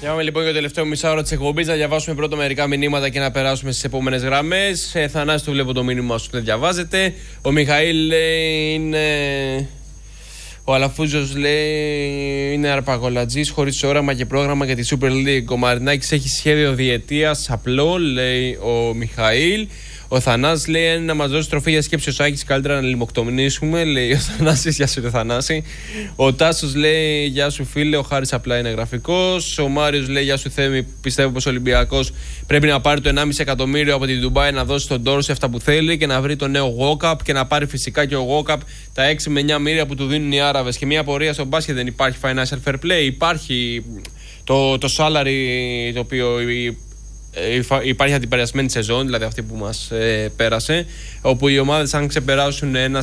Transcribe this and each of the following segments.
Και πάμε λοιπόν για το τελευταίο μισάωρο της εκπομπής να διαβάσουμε πρώτα μερικά μηνύματα και να περάσουμε στις επόμενες γραμμές. Θανάση, το βλέπω το μήνυμα σου, δεν διαβάζετε. Ο Μιχαήλ λέει είναι. Ο Αλαφούζος λέει είναι αρπαγολατζής χωρίς όραμα και πρόγραμμα για τη Super League. Ο Μαρινάκης έχει σχέδιο διετίας απλό, λέει ο Μιχαήλ. Ο Θανάσης λέει να μας δώσει τροφή για σκέψη ο Σάκης, καλύτερα να λιμοκτομνήσουμε, λέει ο Θανάσης. Γεια σου, Θανάση. Ο Τάσος λέει γεια σου, φίλε. Ο Χάρης απλά είναι γραφικός. Ο Μάριος λέει γεια σου, Θέμη. Πιστεύω πως ο Ολυμπιακός πρέπει να πάρει το 1,5 εκατομμύριο από την Ντουμπάι, να δώσει στον Ντόρση αυτά που θέλει και να βρει το νέο Γόκαπ και να πάρει φυσικά και ο Γόκαπ τα 6 με 9 μοίρια που του δίνουν οι Άραβες. Και μια απορία στο μπάσκετ, δεν υπάρχει financial fair play? Υπάρχει το salary το οποίο. Υπάρχει αντιπερασμένη σεζόν, δηλαδή αυτή που μας πέρασε, όπου οι ομάδες αν ξεπεράσουν ένα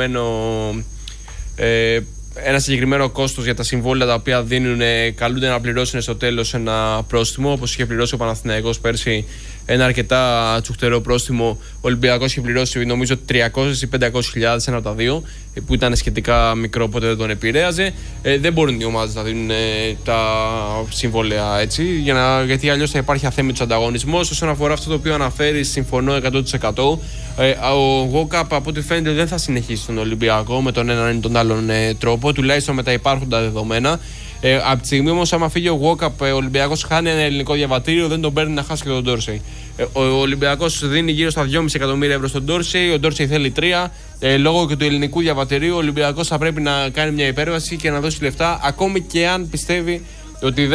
συγκεκριμένο κόστος για τα συμβόλαια τα οποία δίνουν, καλούνται να πληρώσουν στο τέλος ένα πρόστιμο, όπως είχε πληρώσει ο Παναθηναϊκός πέρσι ένα αρκετά τσουχτερό πρόστιμο. Ο Ολυμπιακός είχε πληρώσει νομίζω 300 ή 500.000, ένα από τα δύο, που ήταν σχετικά μικρό, οπότε δεν τον επηρέαζε. Δεν μπορούν οι ομάδες να δίνουν τα συμβόλαια έτσι, γιατί αλλιώς θα υπάρχει αθέμητος ανταγωνισμός. Όσον αφορά αυτό το οποίο αναφέρει, συμφωνώ 100%. Ο Γόκαπ από ό,τι φαίνεται δεν θα συνεχίσει τον Ολυμπιακό με τον έναν ή τον άλλον τρόπο, τουλάχιστον με τα υπάρχοντα δεδομένα. Από τη στιγμή όμως, άμα φύγει ο Γόκαπ, ο Ολυμπιακός χάνει ένα ελληνικό διαβατήριο, δεν τον παίρνει να χάσει και τον Ντόρσεϊ. Ο Ολυμπιακός δίνει γύρω στα 2,5 εκατομμύρια ευρώ στον Ντόρσεϊ, ο Ντόρσεϊ θέλει 3. Λόγω και του ελληνικού διαβατηρίου, ο Ολυμπιακός θα πρέπει να κάνει μια υπέρβαση και να δώσει λεφτά, ακόμη και αν πιστεύει ότι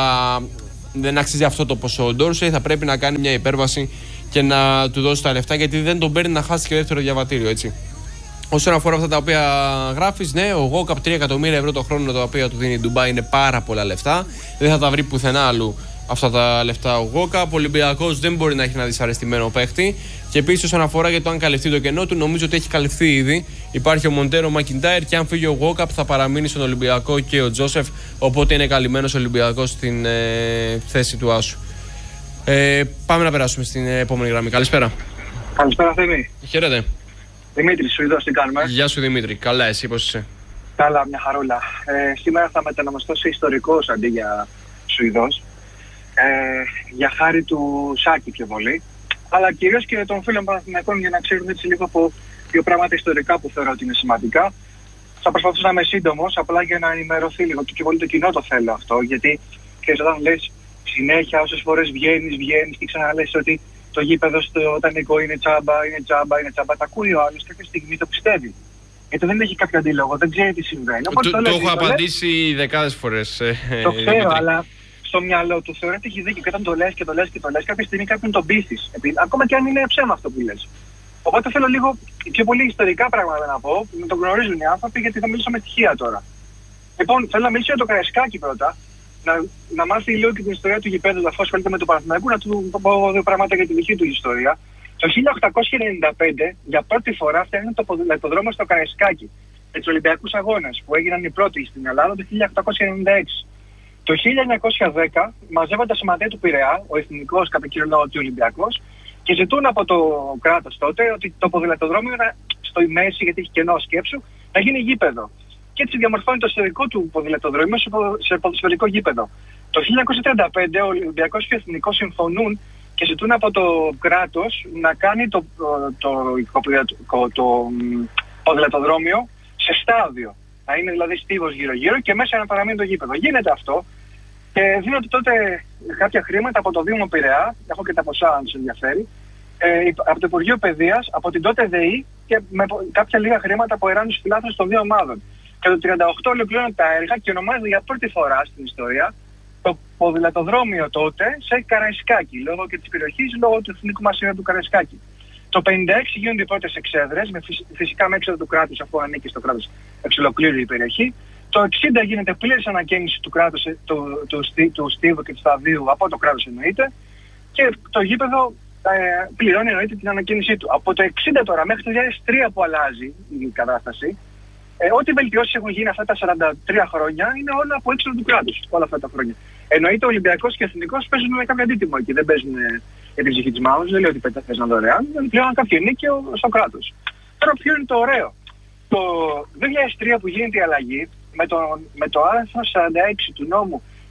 δεν αξίζει αυτό το ποσό. Ο Ντόρσεϊ θα πρέπει να κάνει μια υπέρβαση και να του δώσει τα λεφτά, γιατί δεν τον παίρνει να χάσει και δεύτερο διαβατήριο, έτσι. Όσον αφορά αυτά τα οποία γράφεις, ναι, ο Γόκαπ 3 εκατομμύρια ευρώ το χρόνο τα οποία του δίνει η Ντουμπάι είναι πάρα πολλά λεφτά. Δεν θα τα βρει πουθενά άλλου αυτά τα λεφτά ο Γόκαπ. Ο Ολυμπιακός δεν μπορεί να έχει ένα δυσαρεστημένο παίχτη. Και επίσης, όσον αφορά για το αν καλυφθεί το κενό του, νομίζω ότι έχει καλυφθεί ήδη. Υπάρχει ο Μοντέρο Μακιντάιρ και αν φύγει ο Γόκαπ θα παραμείνει στον Ολυμπιακό και ο Τζόσεφ. Οπότε είναι καλυμμένος ο Ολυμπιακός στην θέση του Άσου. Πάμε να περάσουμε στην επόμενη γραμμή. Καλησπέρα. Καλησπέρα, Θέμη. Χαίρετε. Δημήτρη, Σουηδός, τι κάνουμε? Γεια σου, Δημήτρη. Καλά, εσύ πώς είσαι? Καλά, μια χαρούλα. Σήμερα θα μετανομαστώ σε ιστορικός αντί για Σουηδός. Για χάρη του Σάκη πιο πολύ. Αλλά κυρίως και των φίλων Παναθηναϊκών, για να ξέρουν έτσι λίγο από δύο πράγματα ιστορικά που θεωρώ ότι είναι σημαντικά. Θα προσπαθήσω να είμαι σύντομος, απλά για να ενημερωθεί λίγο και πολύ το κοινό το θέλω αυτό. Γιατί ξέρεις, όταν λες συνέχεια, όσες φορές βγαίνεις και ξαναλες ότι το γήπεδο στο Οτανικό είναι τσάμπα. Τα ακούει ο άλλος, κάποια στιγμή το πιστεύει. Γιατί δεν έχει κάποιο αντίλογο, δεν ξέρει τι συμβαίνει. Το έχω απαντήσει δεκάδες φορές. Το ξέρω, αλλά στο μυαλό του θεωρώ ότι έχει δίκιο. Και όταν το λες, κάποια στιγμή κάποιον τον πείθεις. Ακόμα και αν είναι ψέμα αυτό που λες. Οπότε θέλω λίγο πιο πολύ ιστορικά πράγματα να πω, να το γνωρίζουν οι άνθρωποι, γιατί θα μιλήσω με στοιχεία τώρα. Λοιπόν, θέλω να μιλήσω για το Καραϊσκάκι πρώτα. Να μάθει λίγο και την ιστορία του γηπέδου, αφού ασχολείται με το Παναθηναϊκό, να του πω δύο πράγματα για τη δική του ιστορία. Το 1895 για πρώτη φορά φτιάχνει το ποδηλατοδρόμιο στο Καραϊσκάκι με τους Ολυμπιακούς Αγώνες, που έγιναν οι πρώτοι στην Ελλάδα το 1896. Το 1910 μαζεύονται τα σωματεία του Πειραιά, ο εθνικός κατά κύριο λόγο και ο Ολυμπιακός, και ζητούν από το κράτος τότε ότι το ποδηλατοδρόμιο στο μέση, γιατί έχει κενό σκέψου, να γίνει γήπεδο. Και έτσι διαμορφώνει το ιστορικό του ποδηλατοδρόμιο σε ποδοσφαιρικό γήπεδο. Το 1935 ο Ολυμπιακός και ο Εθνικός συμφωνούν και ζητούν από το κράτος να κάνει το ποδηλατοδρόμιο σε στάδιο. Να είναι δηλαδή στίβος γύρω-γύρω και μέσα να παραμείνει το γήπεδο. Γίνεται αυτό και δίνονται τότε κάποια χρήματα από το Δήμο Πειραιά, έχω και τα ποσά αν σας ενδιαφέρει, από το Υπουργείο Παιδείας, από την τότε ΔΕΗ και με κάποια λίγα χρήματα από εράνους φιλάθλους των δύο ομάδων. Και το 1938 ολοκληρώνονται τα έργα και ονομάζεται για πρώτη φορά στην ιστορία το ποδηλατοδρόμιο τότε σε Καραϊσκάκι, λόγω και της περιοχής, λόγω του εθνικού μας του Καραϊσκάκι. Το 1956 γίνονται οι πρώτες εξέδρες, φυσικά με έξοδο του κράτους, αφού ανήκει στο κράτος εξ ολοκλήρου η περιοχή. Το 1960 γίνεται πλήρης ανακαίνιση του κράτους, του στίβου και του σταδίου από το κράτος εννοείται, και το γήπεδο πληρώνει εννοείται την ανακαίνισή του. Από το 1960 τώρα μέχρι το 2003 που αλλάζει η κατάσταση, ό,τι βελτιώσεις έχουν γίνει αυτά τα 43 χρόνια είναι όλα από έξω του κράτους, όλα αυτά τα χρόνια. Εννοείται ο Ολυμπιακός και ο Εθνικός παίζουν με κάποιο αντίτιμο εκεί, δεν παίζουν για την ψυχή της μάχης, δεν λέω ότι παίζουν δωρεάν, πλέον κάποιο νίκαιο στο κράτος. Τώρα ποιο είναι το ωραίο? Το 2003 που γίνεται η αλλαγή, με το άρθρο 46 του νόμου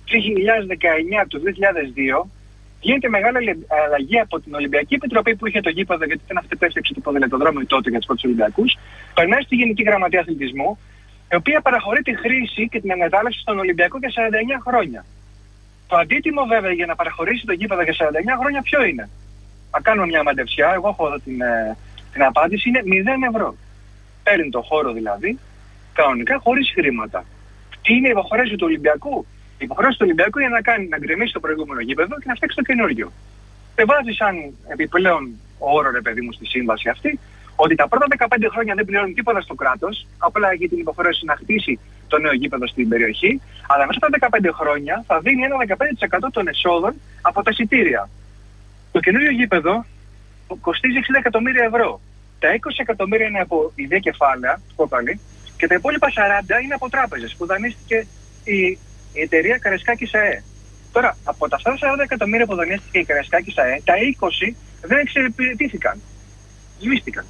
2019 του 2002 γίνεται μεγάλη αλλαγή από την Ολυμπιακή Επιτροπή που είχε το γήπεδο, γιατί ήταν αυτή που έφτιαξε το ποδηλατοδρόμιο τότε για τους πρώτους Ολυμπιακούς. Περνάει στη Γενική Γραμματεία Αθλητισμού, η οποία παραχωρεί τη χρήση και την εγκατάλειψη στον Ολυμπιακό για 49 χρόνια. Το αντίτιμο βέβαια για να παραχωρήσει το γήπεδο για 49 χρόνια ποιο είναι? Θα κάνουμε μια μαντευσιά, εγώ έχω εδώ την απάντηση, είναι 0 ευρώ. Παίρνει το χώρο δηλαδή, κανονικά χωρίς χρήματα. Τι είναι η υποχρέωση του Ολυμπιακού? Η υποχρέωση του Ολυμπιακού είναι να γκρεμίσει το προηγούμενο γήπεδο και να φτιάξει το καινούργιο. Και βάζει σαν επιπλέον όρο, ρε παιδί μου, στη σύμβαση αυτή, ότι τα πρώτα 15 χρόνια δεν πληρώνει τίποτα στο κράτος, απλά έχει την υποχρέωση να χτίσει το νέο γήπεδο στην περιοχή, αλλά μέσα στα 15 χρόνια θα δίνει ένα 15% των εσόδων από τα εισιτήρια. Το καινούριο γήπεδο κοστίζει 60 εκατομμύρια ευρώ. Τα 20 εκατομμύρια είναι από ιδέα κεφάλαια, κόκαλη, και τα υπόλοιπα 40 είναι από τράπεζες που δανείστηκε η εταιρεία Καραϊσκάκης ΑΕ. Τώρα, από τα 40 εκατομμύρια που δανείστηκε η Καραϊσκάκης ΑΕ, τα 20 δεν εξυπηρετήθηκαν. Σβήστηκαν.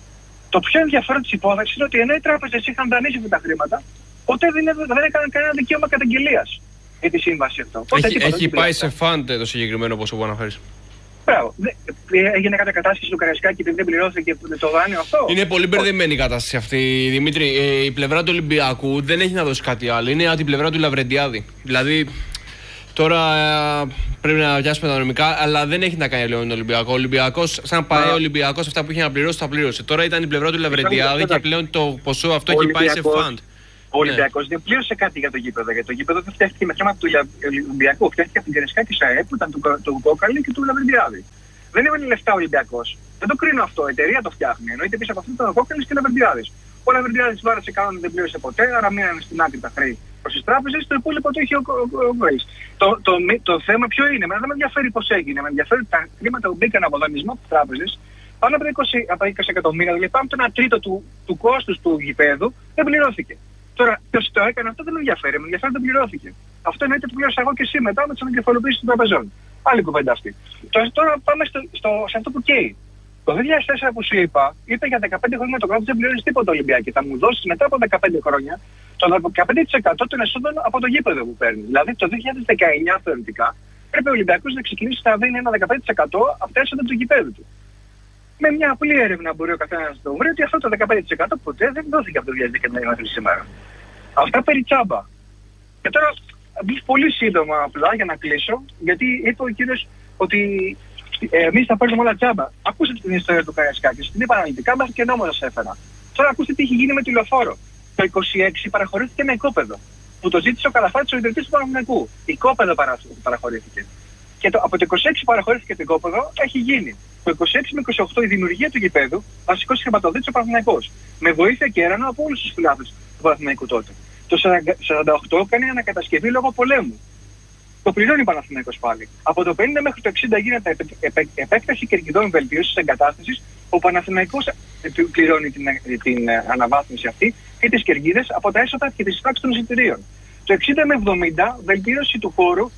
Το πιο ενδιαφέρον της υπόθεσης είναι ότι ενώ οι τράπεζες είχαν δανείσει αυτά τα χρήματα, ποτέ δεν έκαναν κανένα δικαίωμα καταγγελίας για τη σύμβαση αυτό. Έχει πάει σε φαντ το συγκεκριμένο ποσό που αναφέρεις. Μπράβο. Έγινε κάποια κατάσχεση του Καραϊσκάκη επειδή δεν πληρώθηκε το δάνειο αυτό? Είναι πολύ μπερδεμένη η κατάσταση αυτή, Δημήτρη. Η πλευρά του Ολυμπιακού δεν έχει να δώσει κάτι άλλο. Είναι από την πλευρά του Λαβρεντιάδη. Δηλαδή, τώρα πρέπει να πιάσουμε τα νομικά, αλλά δεν έχει να κάνει τον Ολυμπιακό. Ο Ολυμπιακός, σαν πάει Ολυμπιακός, αυτά που είχε να πληρώσει, τα πλήρωσε. Τώρα ήταν η πλευρά του Λαβρεντιάδη και πλέον το ποσό αυτό έχει πάει σε φαντ. Ο Ολυμπιακός δεν πλήρωσε κάτι για το γήπεδο. Γιατί το γήπεδο δεν φτιάχτηκε με χρήματα του Ολυμπιακού. Φτιάχτηκε από την Καραϊσκάκης ΑΕ που ήταν του Κόκαλη και του Λαβρεντιάδη. Δεν έβαλε λεφτά ο Ολυμπιακός. Δεν το κρίνω αυτό. Η εταιρεία το φτιάχνει. Εννοείται πίσω από αυτό ήταν ο Κόκαλης και ο Λαβρεντιάδης. Ο Λαβρεντιάδης βάρασε κανόνα, δεν πλήρωσε ποτέ, άρα μείνανε στην άκρη τα χρέη προς τις τράπεζες. Το υπόλοιπο το είχε ο Γκρέις. Το θέμα ποιο είναι? Εμένα δεν με ενδιαφέρει πώς έγινε. Με ενδιαφέρει τα χρήματα που μπήκαν από δανεισμό από τις τράπεζες. Πάνω από 20 εκατομμύρια, δηλαδή πάνω από το 1/3 του κόστους του γηπέδου δεν πληρώθηκε. Τώρα, ποιος το έκανε αυτό δεν με ενδιαφέρει. Με ενδιαφέρει δεν πληρώθηκε. Αυτό εννοείται ότι πλήρωσα εγώ και εσύ μετά με τις ανακεφαλοποιήσεις των τραπεζών. Άλλη κουβέντα αυτή. Τώρα πάμε σε αυτό που καίει. Το 2004 που σου είπε για 15 χρόνια το κράτος δεν πληρώνει τίποτα Ολυμπιακή. Θα μου δώσει μετά από 15 χρόνια το 15% των εσόδων από το γήπεδο που παίρνει. Δηλαδή το 2019 θεωρητικά πρέπει ο Ολυμπιακός να ξεκινήσει να δίνει ένα 15% από τα έσοδα του γηπέδου του. Με μια απλή έρευνα μπορεί ο καθένας να το βρει ότι αυτό το 15% ποτέ δεν δόθηκε από το 2019 μέχρι σήμερα. Αυτά περί τσάμπα. Και τώρα πολύ σύντομα απλά για να κλείσω, γιατί είπε ο κύριος ότι εμείς θα παίρνουμε όλα τσάμπα. Ακούστε την ιστορία του Καραϊσκάκη, την είπα αναλυτικά, μέχρι και νόμο σας έφερα. Τώρα ακούστε τι έχει γίνει με τη Λεωφόρο. Το 26 παραχωρήθηκε ένα οικόπεδο που το ζήτησε ο Καλαφάτης, ο ιδρυτής του Παναθηναϊκού. Οικόπεδο παραχωρήθηκε. Και από το 26 παραχωρήθηκε το οικόπεδο, έχει γίνει το 26 με 28 η δημιουργία του γηπέδου, βασικός χρηματοδότης ο Παναθηναϊκός. Με βοήθεια και έρανο από όλους τους φιλάθλους του Παναθηναϊκού τότε. Το 48 κάνει ανακατασκευή λόγω πολέμου. Το πληρώνει ο Παναθηναϊκός πάλι. Από το 50 μέχρι το 60 γίνεται επέκταση κερκιδών βελτίωσης εγκατάστασης. Ο Παναθηναϊκός πληρώνει την αναβάθμιση αυτή και τις κερκίδες από τα έσοδα και τις πράξεις των εισιτηρίων. Το 60 με 70 βελτίωση του χώρου,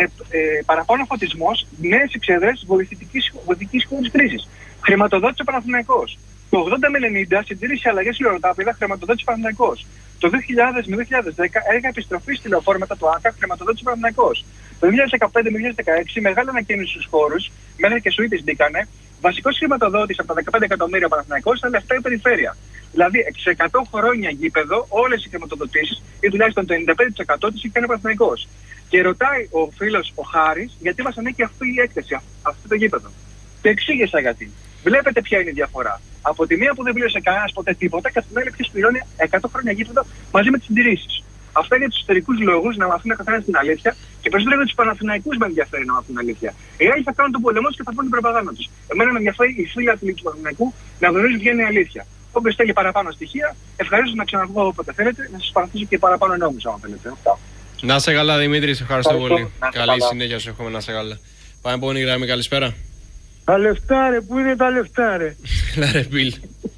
παραπάνω φωτισμός, νέες εξέδρες βοηθητικής χώρης κρίσης. Χρηματοδότησε ο Παναθηναϊκός. Το 80 με 90 συντήρηση αλλαγές λιωροτάπηδα, χρηματοδότησε ο Παναθηναϊκός. Το 2000 με 2010 έργα επιστροφής στη Λεωφόρο μετά το ΆΚΑ, χρηματοδότησε ο Παναθηναϊκός. Το 2015 με 2016 μεγάλη ανακαίνιση στους χώρους, μέχρι και σουίτες μπήκανε. Βασικός χρηματοδότης από τα 15 εκατομμύρια Παναθηναϊκός ήταν λεφτά η περιφέρεια. Δηλαδή, σε 100 χρόνια γήπεδο, όλες οι χρηματοδοτήσεις, ή τουλάχιστον το 95% της είχε κάνει ο Παναθηναϊκός. Και ρωτάει ο φίλος ο Χάρης, γιατί μας ανήκει αυτή η έκθεση, αυτό το γήπεδο. Και εξήγησα γιατί. Βλέπετε ποια είναι η διαφορά. Από τη μία που δεν πλήρωσε κανένας ποτέ τίποτα, και από την άλλη ποιος πληρώνει 100 χρόνια γήπεδο μαζί με τις συντηρήσεις. Αυτά είναι για τους ιστορικούς λόγους να μαθούν ο καθένας την αλήθεια και περισσότερο για τους Παναθηναϊκούς με ενδιαφέρει να μάθουν την αλήθεια. Οι άλλοι θα κάνουν τον πολεμό τους και θα πούν την προπαγάνδα τους. Εμένα με ενδιαφέρει οι φίλοι αθλητικοί του Παναθηναϊκού να γνωρίζουν ποια είναι η αλήθεια. Όποιος θέλει παραπάνω στοιχεία, ευχαρίστω να ξαναβγώ όποτε θέλετε, να σας παραθέσω και παραπάνω νόμους αν θέλετε. Να σε καλά, Δημήτρη, σε ευχαριστώ πολύ. Καλή συνέχεια σου εύχομαι, να σε καλά. Πάμε επόμενη γραμμή, καλησπέρα. Τα λεφτά ρε, πού είναι τα λεφτά ρε? Έλα ρε Μπιλ.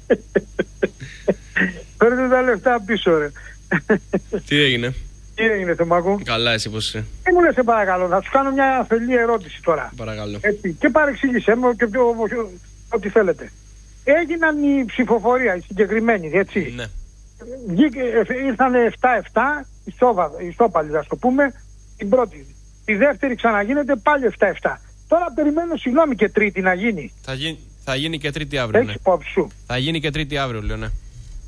Παίρνετε τα λεφτά πίσω ρε. Τι έγινε? Τι έγινε Θωμάκο? Καλά, εσύ πώς είσαι? Μου λες σε παρακαλώ, να σου κάνω μια αφελή ερώτηση τώρα. Παρακαλώ. Έτσι, και παρεξήγησέ μου και ό,τι θέλετε. Έγιναν η ψηφοφορία, η συγκεκριμένη, έτσι. Ναι. Ήρθανε 7-7, ισόπαλοι ας το πούμε, την πρώτη. Τη δεύτερη ξαναγίνεται πάλι 7-7. Τώρα περιμένω, συγγνώμη, και τρίτη να γίνει. Θα γίνει και τρίτη αύριο. Έχεις υπόψη σου? Θα γίνει και τρίτη αύριο, λέω, ναι.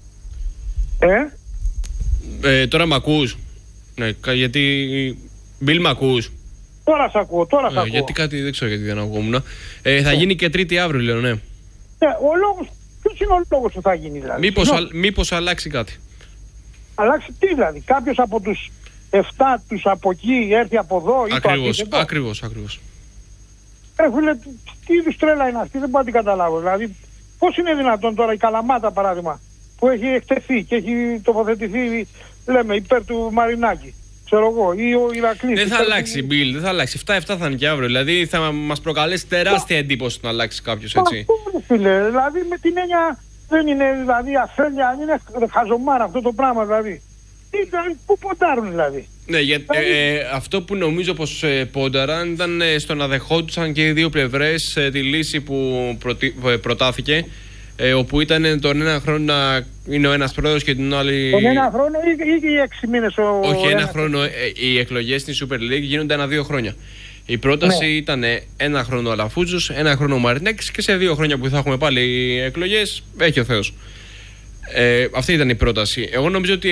Τώρα μ' ακούς? Ναι, γιατί... Μπιλ, μ' ακούς? Τώρα σ' ακούω, τώρα σ' ακούω. Γιατί κάτι δεν ξέρω γιατί δεν ακούμουν. Θα γίνει και τρίτη αύριο, λέω, ναι. Ο λόγος, ποιος είναι ο λόγος που θα γίνει, δηλαδή? Μήπως αλλάξει κάτι. Αλλάξει τι δηλαδή? Κάποιος από τους 7 τους από εκεί έρθει από εδώ ή το αντίθετο? Ακριβώς. Φίλε, τι είδους τρέλα είναι αυτή, δεν μπορώ να την καταλάβω. Δηλαδή, πώς είναι δυνατόν τώρα η Καλαμάτα, παράδειγμα, που έχει εκτεθεί και έχει τοποθετηθεί, λέμε, υπέρ του Μαρινάκη, ξέρω εγώ, ή ο Ηρακλής. Δεν θα αλλάξει, Μπιλ, δεν θα αλλάξει. 7-7 θα είναι και αύριο. Δηλαδή θα μας προκαλέσει τεράστια εντύπωση να αλλάξει κάποιος, έτσι. Φίλε, δηλαδή με την έννοια δεν είναι δηλαδή αφέλεια, είναι χαζομάρα αυτό το πράγμα, δηλαδή. Πού ποντάρουν δηλαδή? Ναι, αυτό που νομίζω πως πόνταραν ήταν στο να δεχόντουσαν και οι δύο πλευρές τη λύση που προτάθηκε, όπου ήταν τον ένα χρόνο να είναι ο ένας πρόεδρος και την άλλη... Τον ένα χρόνο ή 6 μήνες Όχι, ένα χρόνο. Οι εκλογές στην Super League γίνονται 1-2 χρόνια. Η πρόταση ήταν ένα χρόνο ο Αλαφούζος, ένα χρόνο ο Μαρινάκης και σε 2 χρόνια που θα έχουμε πάλι εκλογές, έχει ο Θεός. Αυτή ήταν η πρόταση. Εγώ νομίζω ότι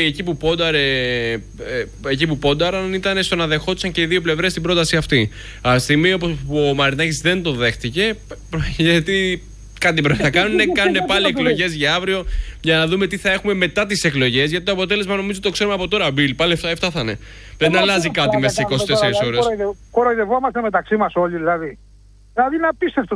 εκεί που πόνταραν ήταν στο να δεχόντουσαν και οι δύο πλευρές την πρόταση αυτή. Στη στιγμή όπου ο Μαρινάκης δεν το δέχτηκε, γιατί κάτι πρέπει να κάνουν πάλι εκλογές για αύριο για να δούμε τι θα έχουμε μετά τις εκλογές. Γιατί το αποτέλεσμα νομίζω το ξέρουμε από τώρα, Μπιλ. Πάλι 7 θα είναι. Δεν αλλάζει κάτι μέσα σε 24 ώρες. Κοροϊδευόμαστε μεταξύ μας όλοι, δηλαδή. Δηλαδή είναι απίστευτο.